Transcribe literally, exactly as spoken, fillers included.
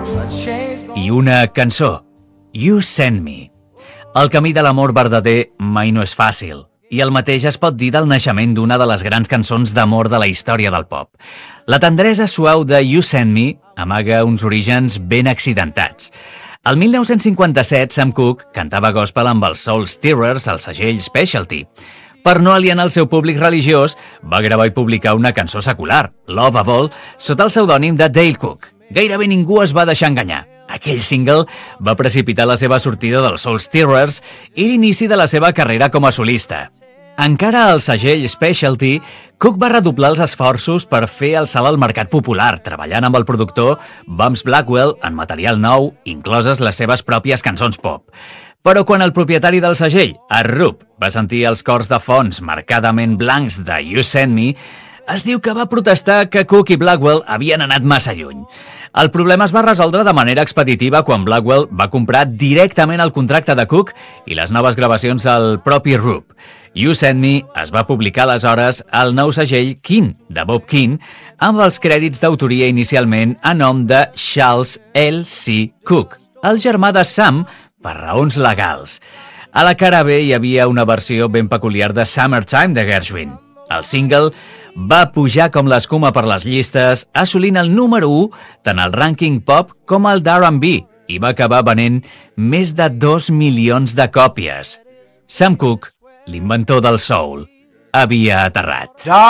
I una cançó, You Send Me. El camí de l'amor verdader mai no és fàcil, i el mateix es pot dir del naixement d'una de les grans cançons d'amor de la història del pop. La tendresa suau de You Send Me amaga uns orígens ben accidentats. El mil nou-cents cinquanta-set, Sam Cooke cantava gospel amb els Soul Stirrers al segell Specialty. Per no alienar el seu públic religiós, va gravar i publicar una cançó secular, Lovable, sota el pseudònim de Dale Cook. Gairebé ningú es va deixar enganyar. Aquell single va precipitar la seva sortida dels Soul Stirrers i l'inici de la seva carrera com a solista. Encara al segell Specialty, Cook va redoblar els esforços per fer el salt al mercat popular, treballant amb el productor Bumps Blackwell en material nou, incloses les seves pròpies cançons pop. Però quan el propietari del segell, Art Rupp, va sentir els cors de fons marcadament blancs de You Send Me, es diu que va protestar que Cook i Blackwell havien anat massa lluny. El problema es va resoldre de manera expeditiva quan Blackwell va comprar directament el contracte de Cook i les noves gravacions al propi Rupp. You Send Me es va publicar aleshores al nou segell Kin, de Bob Kin, amb els crèdits d'autoria inicialment a nom de Charles L. C. Cook, el germà de Sam, per raons legals. A la cara B hi havia una versió ben peculiar de Summertime de Gershwin. El single va pujar com l'escuma per les llistes, assolint el número u tant al rànquing pop com al d'R and B i va acabar venent més de dos milions de còpies. Sam Cooke, l'inventor del soul, havia aterrat.